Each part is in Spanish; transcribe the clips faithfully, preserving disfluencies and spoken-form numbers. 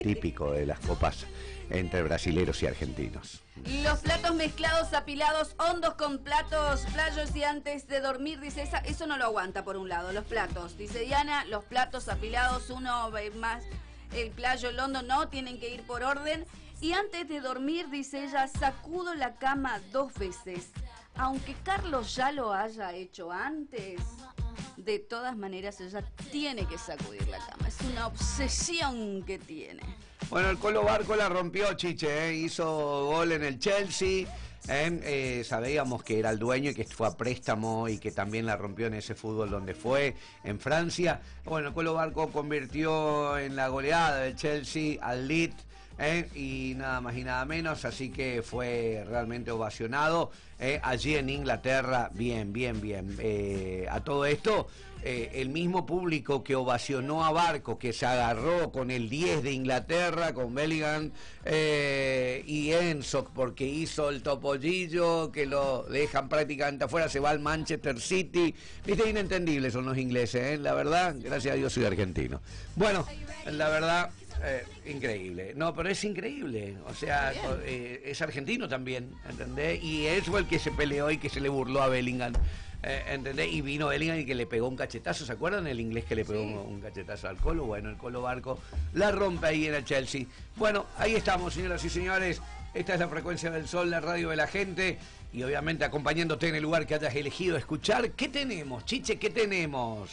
típico de las copas entre brasileros y argentinos. Los platos mezclados, apilados, hondos con platos, playos y antes de dormir, dice, esa, eso no lo aguanta por un lado, los platos. Dice Diana, los platos apilados, uno más, el playo, el hondo, no, tienen que ir por orden. Y antes de dormir, dice ella, sacudo la cama dos veces. Aunque Carlos ya lo haya hecho antes, de todas maneras ella tiene que sacudir la cama. Es una obsesión que tiene. Bueno, el Colo Barco la rompió, Chiche, ¿eh? Hizo gol en el Chelsea. ¿eh? Eh, sabíamos que era el dueño y que fue a préstamo y que también la rompió en ese fútbol donde fue, en Francia. Bueno, el Colo Barco convirtió en la goleada del Chelsea al Leeds. ¿Eh? Y nada más y nada menos, así que fue realmente ovacionado ¿eh? allí en Inglaterra, bien, bien, bien. Eh, a todo esto, eh, el mismo público que ovacionó a Barco, que se agarró con el diez de Inglaterra, con Bellingham eh, y Enzo, porque hizo el topollillo, que lo dejan prácticamente afuera, se va al Manchester City. Viste, inentendibles son los ingleses, ¿eh? La verdad, gracias a Dios soy argentino. Bueno, la verdad... Eh, increíble, no, pero es increíble, o sea, eh, es argentino también, ¿entendés? Y él fue el que se peleó y que se le burló a Bellingham, eh, ¿entendés? Y vino Bellingham y que le pegó un cachetazo, ¿se acuerdan? El inglés que le pegó sí. un, un cachetazo al Colo. Bueno, el Colo Barco la rompe ahí en el Chelsea. Bueno, ahí estamos, señoras y señores, esta es la Frecuencia del Sol, la radio de la gente, y obviamente acompañándote en el lugar que hayas elegido escuchar. ¿Qué tenemos, Chiche? ¿Qué tenemos?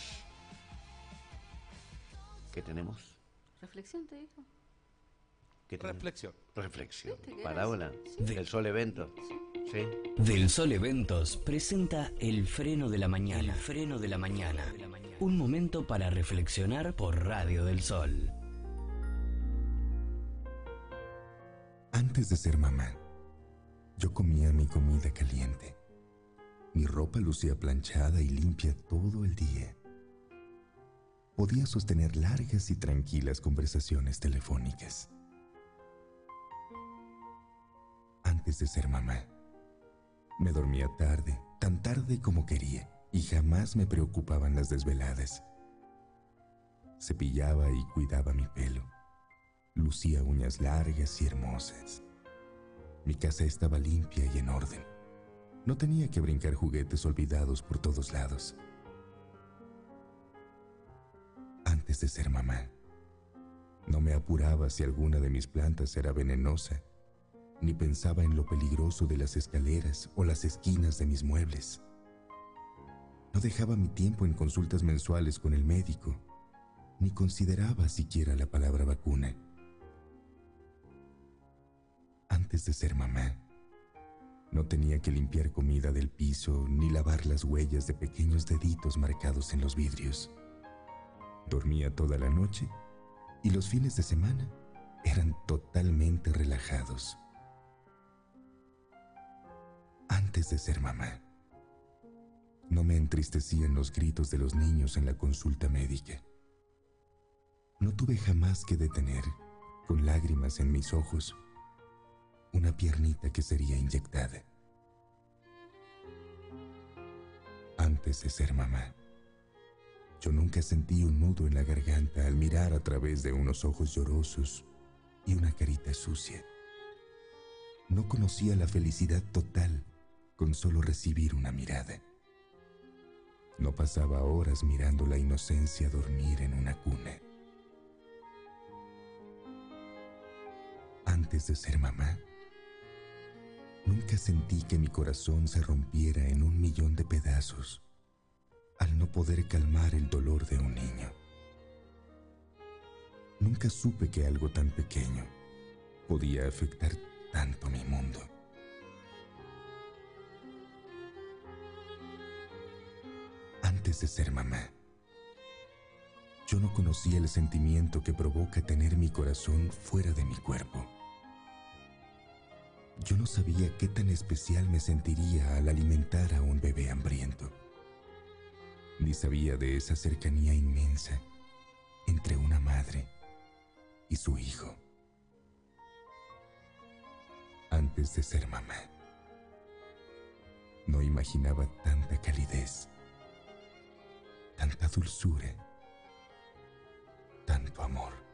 ¿Qué tenemos? Reflexión, te dijo. ¿Qué Reflexión. Reflexión. Parábola. Sí. Del Sol Eventos. Sí. Del Sol Eventos presenta El Freno de la Mañana. El Freno de la Mañana. Un momento para reflexionar por Radio del Sol. Antes de ser mamá, yo comía mi comida caliente. Mi ropa lucía planchada y limpia todo el día. Podía sostener largas y tranquilas conversaciones telefónicas. Antes de ser mamá, me dormía tarde, tan tarde como quería, y jamás me preocupaban las desveladas. Cepillaba y cuidaba mi pelo. Lucía uñas largas y hermosas. Mi casa estaba limpia y en orden. No tenía que brincar juguetes olvidados por todos lados. Antes de ser mamá, no me apuraba si alguna de mis plantas era venenosa, ni pensaba en lo peligroso de las escaleras o las esquinas de mis muebles. No dejaba mi tiempo en consultas mensuales con el médico, ni consideraba siquiera la palabra vacuna. Antes de ser mamá, no tenía que limpiar comida del piso ni lavar las huellas de pequeños deditos marcados en los vidrios. Dormía toda la noche y los fines de semana eran totalmente relajados. Antes de ser mamá, no me entristecían los gritos de los niños en la consulta médica. No tuve jamás que detener, con lágrimas en mis ojos, una piernita que sería inyectada. Antes de ser mamá, yo nunca sentí un nudo en la garganta al mirar a través de unos ojos llorosos y una carita sucia. No conocía la felicidad total con solo recibir una mirada. No pasaba horas mirando la inocencia dormir en una cuna. Antes de ser mamá, nunca sentí que mi corazón se rompiera en un millón de pedazos al no poder calmar el dolor de un niño. Nunca supe que algo tan pequeño podía afectar tanto mi mundo. Antes de ser mamá, yo no conocía el sentimiento que provoca tener mi corazón fuera de mi cuerpo. Yo no sabía qué tan especial me sentiría al alimentar a un bebé hambriento. Ni sabía de esa cercanía inmensa entre una madre y su hijo. Antes de ser mamá, no imaginaba tanta calidez, tanta dulzura, tanto amor.